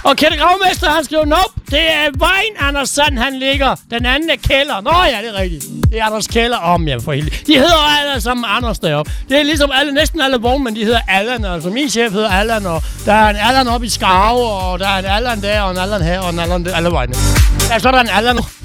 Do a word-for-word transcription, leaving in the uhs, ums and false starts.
Og Kjeld Gravmester, han skriver, nope, det er vejen, Anders Sand, han ligger. Den anden er Kælder. Nå ja, det er rigtigt. Det er Anders Kælder om, ja, for helvede. De hedder alle sammen Anders deroppe. Det er ligesom alle, næsten alle vognmænd, de hedder Allan. Altså, min chef hedder Allan, og der er en Allan oppe i Skarve, og der er en Allan der, og en Allan her, og en Allan der, alle vegne. Ja, så er der en Allan.